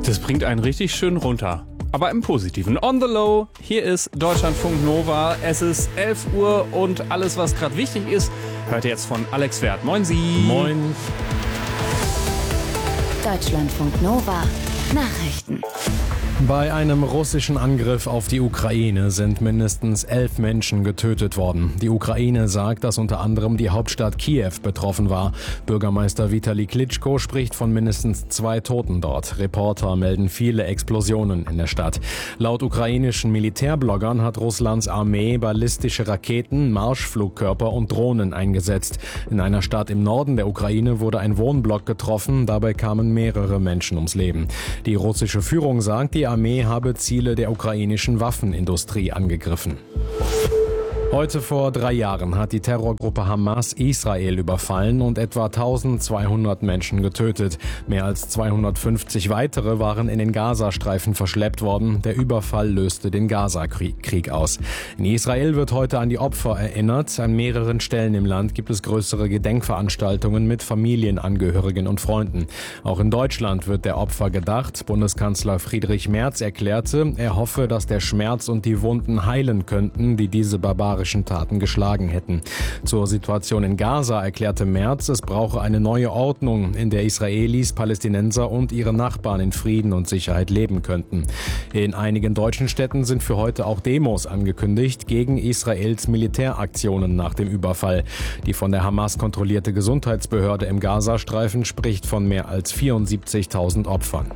Das bringt einen richtig schön runter. Aber im Positiven. On the Low, hier ist Deutschlandfunk Nova. Es ist 11 Uhr und alles, was gerade wichtig ist, hört ihr jetzt von Alex Wert. Moin Sie. Moin. Deutschlandfunk Nova. Nachrichten. Bei einem russischen Angriff auf die Ukraine sind mindestens 11 Menschen getötet worden. Die Ukraine sagt, dass unter anderem die Hauptstadt Kiew betroffen war. Bürgermeister Vitali Klitschko spricht von mindestens 2 Toten dort. Reporter melden viele Explosionen in der Stadt. Laut ukrainischen Militärbloggern hat Russlands Armee ballistische Raketen, Marschflugkörper und Drohnen eingesetzt. In einer Stadt im Norden der Ukraine wurde ein Wohnblock getroffen. Dabei kamen mehrere Menschen ums Leben. Die russische Führung sagt, die Armee habe Ziele der ukrainischen Waffenindustrie angegriffen. Heute vor 3 Jahren hat die Terrorgruppe Hamas Israel überfallen und etwa 1200 Menschen getötet. Mehr als 250 weitere waren in den Gazastreifen verschleppt worden. Der Überfall löste den Gaza-Krieg aus. In Israel wird heute an die Opfer erinnert. An mehreren Stellen im Land gibt es größere Gedenkveranstaltungen mit Familienangehörigen und Freunden. Auch in Deutschland wird der Opfer gedacht. Bundeskanzler Friedrich Merz erklärte, er hoffe, dass der Schmerz und die Wunden heilen könnten, die diese barbarischen Taten geschlagen hätten. Zur Situation in Gaza erklärte Merz, es brauche eine neue Ordnung, in der Israelis, Palästinenser und ihre Nachbarn in Frieden und Sicherheit leben könnten. In einigen deutschen Städten sind für heute auch Demos angekündigt gegen Israels Militäraktionen nach dem Überfall. Die von der Hamas kontrollierte Gesundheitsbehörde im Gazastreifen spricht von mehr als 74.000 Opfern.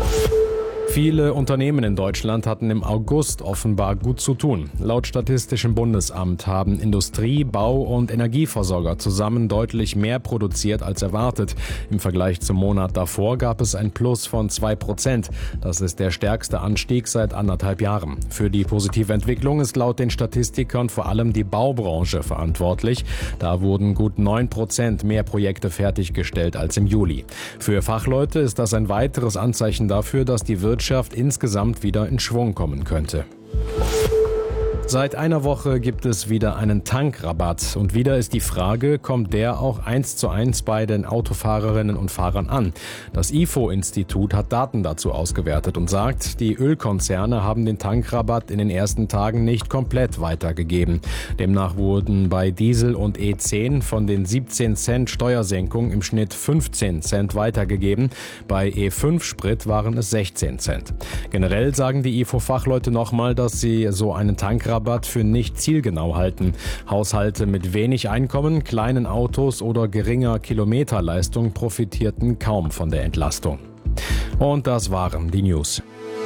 Viele Unternehmen in Deutschland hatten im August offenbar gut zu tun. Laut Statistischem Bundesamt haben Industrie-, Bau- und Energieversorger zusammen deutlich mehr produziert als erwartet. Im Vergleich zum Monat davor gab es ein Plus von 2%. Das ist der stärkste Anstieg seit 1,5 Jahren. Für die positive Entwicklung ist laut den Statistikern vor allem die Baubranche verantwortlich. Da wurden gut 9% mehr Projekte fertiggestellt als im Juli. Für Fachleute ist das ein weiteres Anzeichen dafür, dass die Wirtschaft insgesamt wieder in Schwung kommen könnte. Seit einer Woche gibt es wieder einen Tankrabatt und wieder ist die Frage, kommt der auch 1:1 bei den Autofahrerinnen und Fahrern an? Das IFO-Institut hat Daten dazu ausgewertet und sagt, die Ölkonzerne haben den Tankrabatt in den ersten Tagen nicht komplett weitergegeben. Demnach wurden bei Diesel und E10 von den 17 Cent Steuersenkung im Schnitt 15 Cent weitergegeben. Bei E5-Sprit waren es 16 Cent. Generell sagen die IFO-Fachleute nochmal, dass sie so einen Tankrabatt für nicht zielgenau halten. Haushalte mit wenig Einkommen, kleinen Autos oder geringer Kilometerleistung profitierten kaum von der Entlastung. Und das waren die News.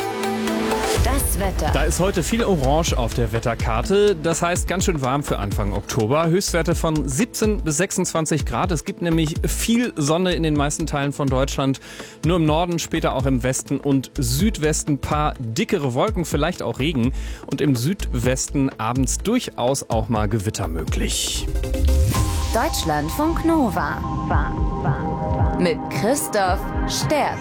Das Wetter. Da ist heute viel Orange auf der Wetterkarte. Das heißt ganz schön warm für Anfang Oktober. Höchstwerte von 17 bis 26 Grad. Es gibt nämlich viel Sonne in den meisten Teilen von Deutschland. Nur im Norden, später auch im Westen und Südwesten ein paar dickere Wolken, vielleicht auch Regen. Und im Südwesten abends durchaus auch mal Gewitter möglich. Deutschlandfunk Nova. Mit Christoph Sterz.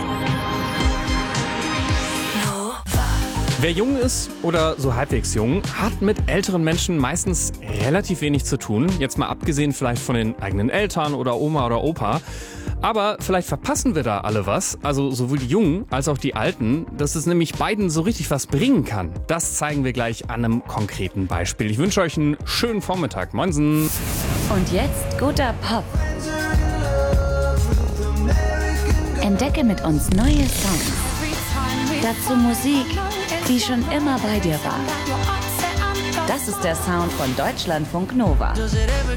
Wer jung ist oder so halbwegs jung, hat mit älteren Menschen meistens relativ wenig zu tun. Jetzt mal abgesehen vielleicht von den eigenen Eltern oder Oma oder Opa. Aber vielleicht verpassen wir da alle was, also sowohl die Jungen als auch die Alten, dass es nämlich beiden so richtig was bringen kann. Das zeigen wir gleich an einem konkreten Beispiel. Ich wünsche euch einen schönen Vormittag. Moinsen. Und jetzt guter Pop. Entdecke mit uns neue Songs. Dazu Musik, die schon immer bei dir war. Das ist der Sound von Deutschlandfunk Nova.